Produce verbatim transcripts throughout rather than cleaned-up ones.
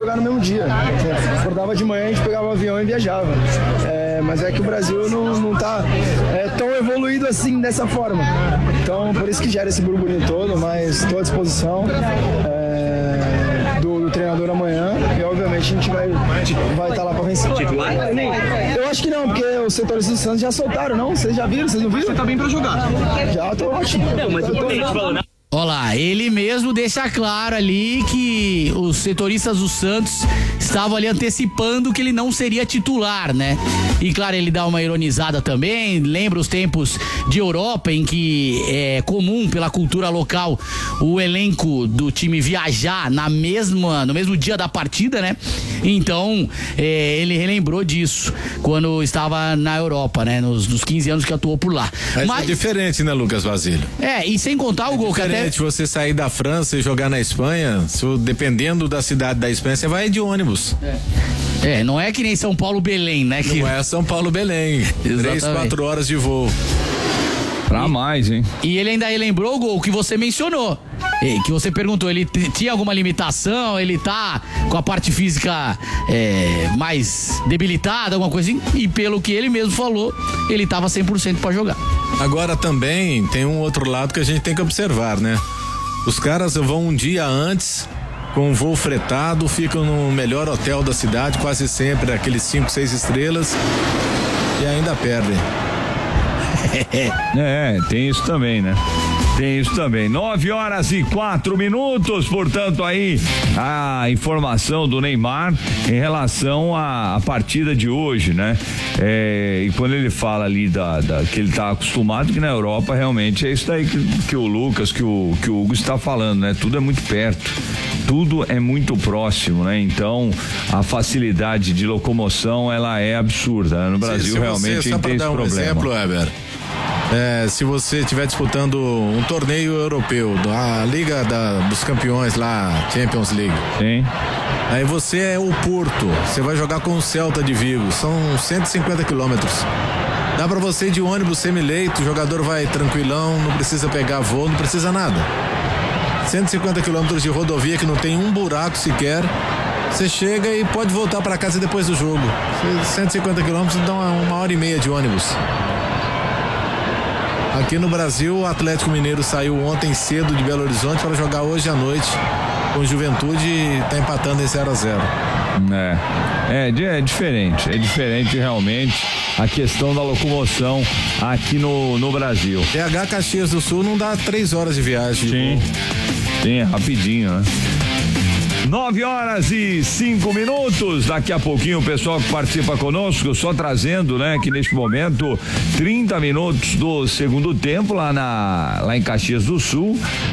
jogar no mesmo dia. Acordava de manhã, a gente pegava o avião e viajava. É, mas é que o Brasil não, não tá é, tão evoluído assim dessa forma. Então, por isso que gera esse burburinho todo, mas estou à disposição é, do, do treinador amanhã e, obviamente, a gente vai vai estar lá para vencer. Titular? Eu acho que não, porque os setoristas do Santos já soltaram, não? Vocês já viram? Vocês não viram? Você tá bem pra jogar. Já, tô ótimo. Não, mas eu tô bem, falando. Olha lá, ele mesmo deixa claro ali que os setoristas do Santos estavam ali antecipando que ele não seria titular, né? E claro, ele dá uma ironizada também, lembra os tempos de Europa em que é comum pela cultura local o elenco do time viajar na mesma, no mesmo dia da partida, né? Então, é, ele relembrou disso quando estava na Europa, né? Nos, nos quinze anos que atuou por lá. Mas, Mas é diferente, né, Lucas Basílio? É, e sem contar o é gol que até... você sair da França e jogar na Espanha, se, dependendo da cidade da Espanha, você vai de ônibus. É, é não é que nem São Paulo Belém, né? Que... Não é São Paulo Belém. Três, quatro horas de voo. Pra e, mais, hein? E ele ainda lembrou o gol que você mencionou. Que você perguntou, ele tinha alguma limitação, ele tá com a parte física é, mais debilitada, alguma coisa assim, e pelo que ele mesmo falou, ele tava cem por cento pra jogar. Agora também tem um outro lado que a gente tem que observar, né? Os caras vão um dia antes, com um voo fretado, ficam no melhor hotel da cidade, quase sempre aqueles cinco, seis estrelas, e ainda perdem. É, tem isso também, né? Tem isso também. Nove horas e quatro minutos, portanto, aí a informação do Neymar em relação à, à partida de hoje, né? É, e quando ele fala ali da, da, que ele tá acostumado, que na Europa realmente é isso daí que, que o Lucas, que o, que o Hugo está falando, né? Tudo é muito perto. Tudo é muito próximo, né? Então, a facilidade de locomoção, ela é absurda, né? No Brasil, se, se realmente você, tem esse um problema. Exemplo, Weber. É, se você estiver disputando um torneio europeu, a Liga da, dos Campeões lá, Champions League. Sim. Aí você é o Porto, você vai jogar com o Celta de Vigo, são cento e cinquenta quilômetros. Dá pra você ir de ônibus semi-leito, o jogador vai tranquilão, não precisa pegar voo, não precisa nada. cento e cinquenta quilômetros de rodovia que não tem um buraco sequer. Você chega e pode voltar pra casa depois do jogo. cento e cinquenta quilômetros dá uma, uma hora e meia de ônibus. Aqui no Brasil, o Atlético Mineiro saiu ontem cedo de Belo Horizonte para jogar hoje à noite com Juventude e tá empatando em zero a zero. É, é, é diferente, é diferente realmente a questão da locomoção aqui no, no Brasil. T H Caxias do Sul não dá três horas de viagem. Sim, sim, é rapidinho, né? Nove horas e cinco minutos. Daqui a pouquinho o pessoal que participa conosco, só trazendo, né, que neste momento, trinta minutos do segundo tempo lá na, lá em Caxias do Sul,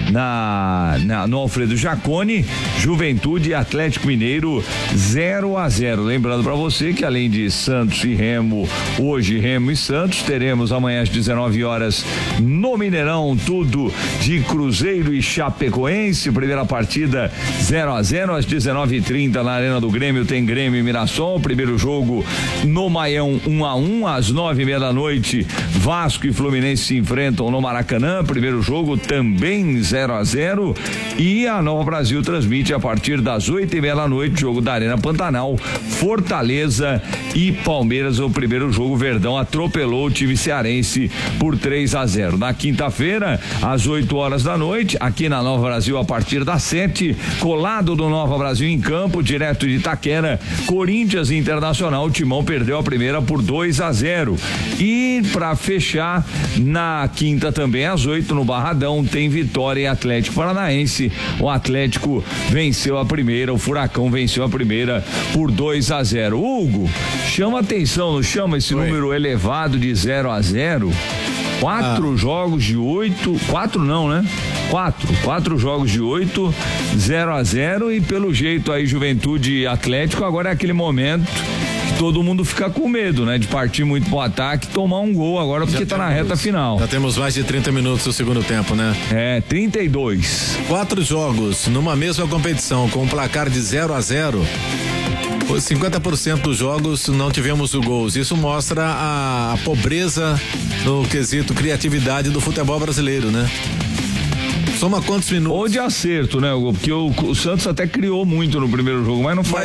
na, na no Alfredo Jaconi, Juventude e Atlético Mineiro zero a zero. Lembrando para você que além de Santos e Remo, hoje Remo e Santos, teremos amanhã às dezenove horas no Mineirão, tudo de Cruzeiro e Chapecoense. Primeira partida zero a zero. Às dezenove e trinta na Arena do Grêmio tem Grêmio e Mirassol, primeiro jogo no Maião um a um, às nove e meia da noite Vasco e Fluminense se enfrentam no Maracanã, primeiro jogo também zero a zero, e a Nova Brasil transmite a partir das oito e meia da noite, jogo da Arena Pantanal, Fortaleza e Palmeiras. O primeiro jogo, Verdão atropelou o time cearense por três a zero. Na quinta-feira, às oito horas da noite, aqui na Nova Brasil, a partir das sete, colado do Nova Brasil em campo, direto de Itaquera, Corinthians Internacional. O Timão perdeu a primeira por dois a zero. E para fechar, na quinta também às oito, no Barradão, tem Vitória e Atlético Paranaense. O Atlético venceu a primeira, o Furacão venceu a primeira por dois a zero. Hugo, chama atenção, não chama esse Oi. número elevado de zero a zero? Quatro ah. jogos de oito, quatro não, né? Quatro, quatro jogos de oito, zero a zero, e pelo jeito aí Juventude e Atlético, agora é aquele momento que todo mundo fica com medo, né? De partir muito pro ataque, tomar um gol agora porque já tá temos, na reta final. Já temos mais de trinta minutos do segundo tempo, né? É, trinta e dois. Quatro jogos numa mesma competição com um placar de zero a zero. cinquenta por cento dos jogos não tivemos gols. Isso mostra a, a pobreza no quesito criatividade do futebol brasileiro, né? Soma quantos minutos? Ou de acerto, né, Hugo? Porque o, o Santos até criou muito no primeiro jogo, mas não faz.